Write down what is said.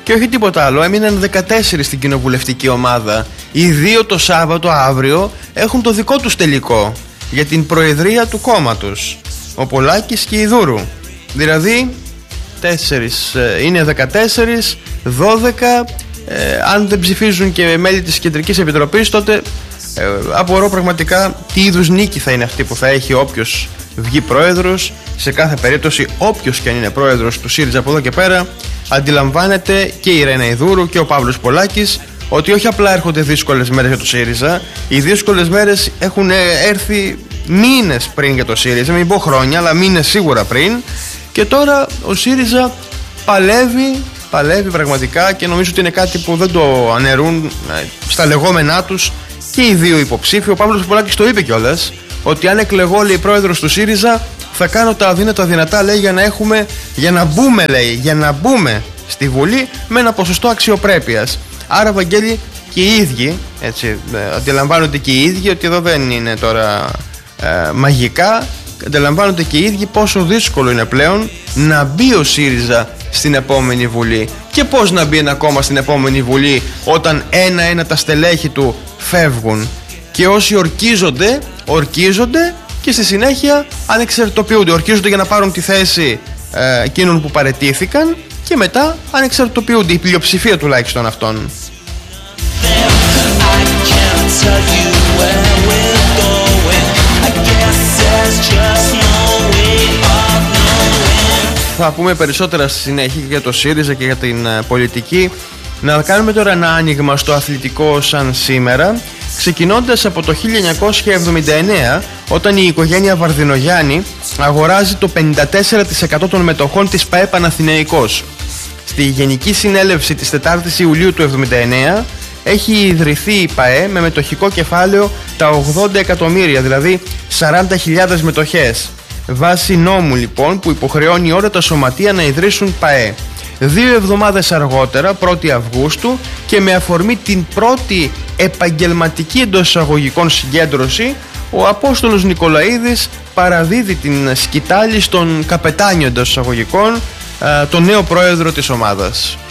Και όχι τίποτα άλλο, έμειναν 14 στην κοινοβουλευτική ομάδα. Οι 2 το Σάββατο αύριο έχουν το δικό τους τελικό για την προεδρία του κόμματος, ο Πολάκης και η Δούρου. Δηλαδή 4 είναι 14, 12. Αν δεν ψηφίζουν και μέλη της Κεντρικής Επιτροπής, τότε απορώ πραγματικά τι είδους νίκη θα είναι αυτή που θα έχει όποιος βγει πρόεδρος. Σε κάθε περίπτωση, όποιος και αν είναι πρόεδρος του ΣΥΡΙΖΑ από εδώ και πέρα, αντιλαμβάνεται και η Ρένα Ιδούρου και ο Παύλος Πολάκης ότι όχι απλά έρχονται δύσκολες μέρες για το ΣΥΡΙΖΑ. Οι δύσκολες μέρες έχουν έρθει μήνες πριν για το ΣΥΡΙΖΑ, μην πω χρόνια, αλλά μήνες σίγουρα πριν. Και τώρα ο ΣΥΡΙΖΑ παλεύει πραγματικά, και νομίζω ότι είναι κάτι που δεν το αναιρούν στα λεγόμενά τους και οι 2 υποψήφοι. Ο Παύλος Πολάκης το είπε κιόλας, ότι αν εκλεγώ, λέει, πρόεδρος του ΣΥΡΙΖΑ, θα κάνω τα αδύνατα δυνατά, λέει, για να μπούμε στη Βουλή με ένα ποσοστό αξιοπρέπειας. Άρα, Βαγγέλη, και οι ίδιοι, έτσι, αντιλαμβάνονται και οι ίδιοι ότι εδώ δεν είναι τώρα μαγικά. Αντιλαμβάνονται και οι ίδιοι πόσο δύσκολο είναι πλέον να μπει ο ΣΥΡΙΖΑ στην επόμενη Βουλή. Και πώς να μπει ένα κόμμα στην επόμενη Βουλή όταν ένα-ένα τα στελέχη του φεύγουν, και όσοι ορκίζονται και στη συνέχεια ανεξαρτητοποιούνται. Ορκίζονται για να πάρουν τη θέση εκείνων που παραιτήθηκαν και μετά ανεξαρτητοποιούνται, η πλειοψηφία τουλάχιστον αυτών. Θα πούμε περισσότερα στη συνέχεια για το ΣΥΡΙΖΑ και για την πολιτική. Να κάνουμε τώρα ένα άνοιγμα στο αθλητικό σαν σήμερα, ξεκινώντας από το 1979, όταν η οικογένεια Βαρδινογιάννη αγοράζει το 54% των μετοχών της ΠΑΕ Παναθηναϊκός. Στη Γενική Συνέλευση της 4ης Ιουλίου του 1979 έχει ιδρυθεί η ΠΑΕ με μετοχικό κεφάλαιο τα 80 εκατομμύρια, δηλαδή 40.000 μετοχές. Βάσει νόμου λοιπόν που υποχρεώνει όλα τα σωματεία να ιδρύσουν ΠΑΕ. 2 εβδομάδες αργότερα, 1η Αυγούστου, και με αφορμή την πρώτη επαγγελματική εντός εισαγωγικών συγκέντρωση, ο Απόστολος Νικολαίδης παραδίδει την σκητάλη στον καπετάνιο εντός εισαγωγικών, τον νέο πρόεδρο της ομάδας.